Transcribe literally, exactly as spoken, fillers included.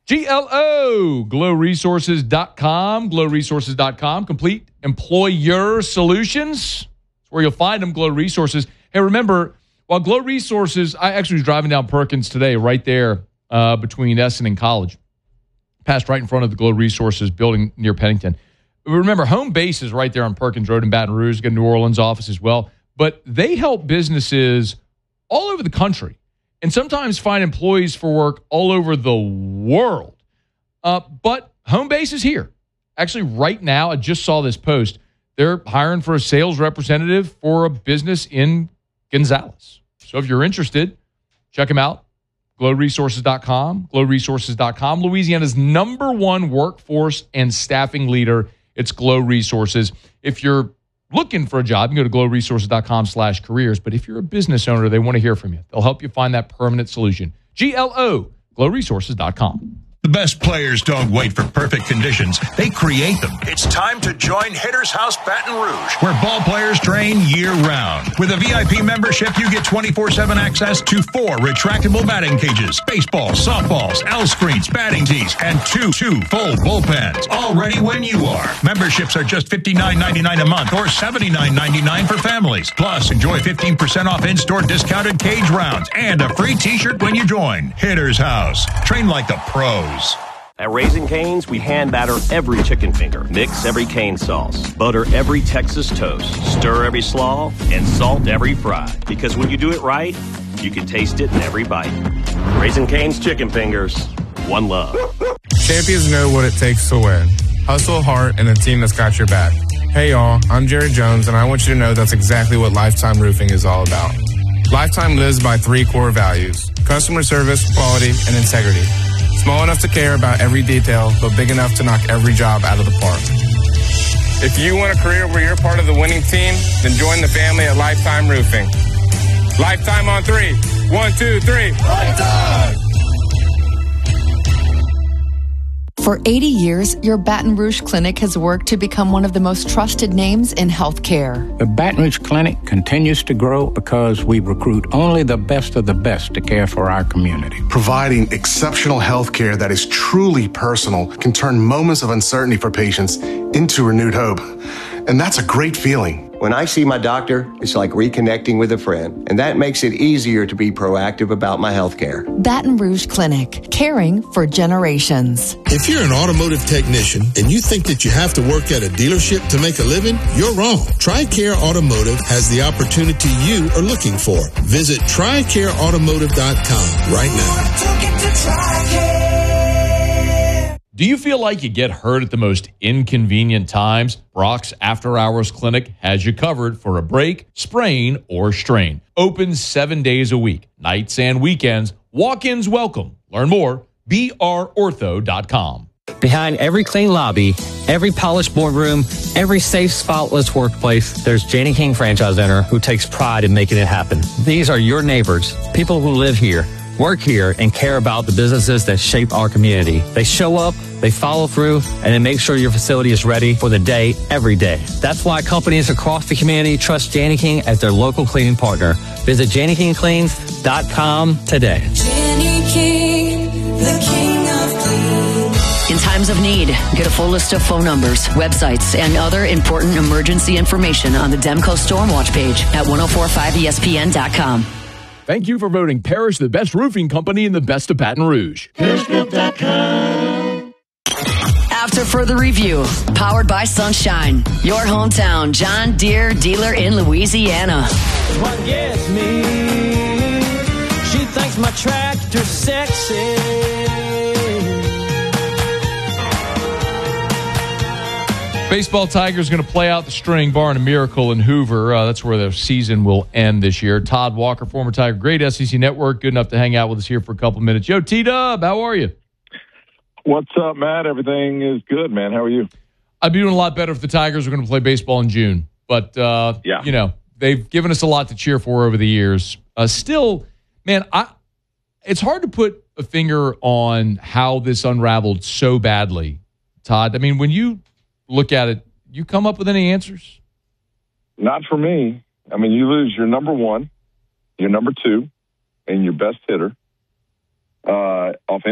G L O, glow resources dot com, glow resources dot com, complete employer solutions. That's where you'll find them, Glow Resources. Hey, remember, while Glow Resources, I actually was driving down Perkins today, right there uh, between Essen and College. Passed right in front of the Glow Resources building near Pennington. Remember, home base is right there on Perkins Road in Baton Rouge. Got a New Orleans office as well. But they help businesses all over the country and sometimes find employees for work all over the world. Uh, but home base is here. Actually, right now, I just saw this post. They're hiring for a sales representative for a business in Gonzales. So if you're interested, check them out. glow resources dot com, glow resources dot com. Louisiana's number one workforce and staffing leader. It's Glow Resources. If you're looking for a job, you can go to glow resources dot com slash careers. But if you're a business owner, they want to hear from you. They'll help you find that permanent solution. G L O, glow resources dot com. The best players don't wait for perfect conditions. They create them. It's time to join Hitter's House Baton Rouge, where ball players train year-round. With a V I P membership, you get twenty-four seven access to four retractable batting cages, baseballs, softballs, L screens, batting tees, and two, two full bullpens. All ready when you are. Memberships are just fifty-nine ninety-nine a month or seventy-nine ninety-nine for families. Plus, enjoy fifteen percent off in-store discounted cage rounds and a free t-shirt when you join. Hitter's House. Train like the pros. At Raising Cane's, we hand batter every chicken finger, mix every cane sauce, butter every Texas toast, stir every slaw, and salt every fry. Because when you do it right, you can taste it in every bite. Raising Cane's chicken fingers, one love. Champions know what it takes to win. Hustle, heart, and a team that's got your back. Hey y'all, I'm Jared Jones, and I want you to know that's exactly what Lifetime Roofing is all about. Lifetime lives by three core values: customer service, quality, and integrity. Small enough to care about every detail, but big enough to knock every job out of the park. If you want a career where you're part of the winning team, then join the family at Lifetime Roofing. Lifetime on three. One, two, three. Lifetime! For eighty years, your Baton Rouge Clinic has worked to become one of the most trusted names in healthcare. The Baton Rouge Clinic continues to grow because we recruit only the best of the best to care for our community. Providing exceptional health care that is truly personal can turn moments of uncertainty for patients into renewed hope. And that's a great feeling. When I see my doctor, it's like reconnecting with a friend, and that makes it easier to be proactive about my health care. Baton Rouge Clinic, caring for generations. If you're an automotive technician and you think that you have to work at a dealership to make a living, you're wrong. TRICARE Automotive has the opportunity you are looking for. Visit tri care automotive dot com right now. Do you feel like you get hurt at the most inconvenient times? Brock's After Hours Clinic has you covered for a break, sprain, or strain. Open seven days a week, nights and weekends. Walk-ins welcome. Learn more, b r ortho dot com. Behind every clean lobby, every polished boardroom, every safe, spotless workplace, there's Janney King Franchise Center who takes pride in making it happen. These are your neighbors, people who live here, work here, and care about the businesses that shape our community. They show up, they follow through, and they make sure your facility is ready for the day, every day. That's why companies across the community trust Janney King as their local cleaning partner. Visit Janney King Cleans dot com today. Janney King, the king of clean. In times of need, get a full list of phone numbers, websites, and other important emergency information on the Demco Stormwatch page at ten forty-five E S P N dot com. Thank you for voting Parrish the best roofing company and the best of Baton Rouge. Parrish Group dot com. After further review, powered by Sunshine, your hometown John Deere dealer in Louisiana. What gets me? She thinks my tractor's sexy. Baseball Tigers going to play out the string, barring a miracle in Hoover. Uh, that's where their season will end this year. Todd Walker, former Tiger, great S E C Network, good enough to hang out with us here for a couple minutes. Yo, T-Dub, how are you? What's up, Matt? Everything is good, man. How are you? I'd be doing a lot better if the Tigers were going to play baseball in June. But, uh, yeah. you know, they've given us a lot to cheer for over the years. Uh, still, man, I it's hard to put a finger on how this unraveled so badly, Todd. I mean, when you look at it, you come up with any answers? Not for me. I mean, you lose your number one, your number two, and your best hitter uh, off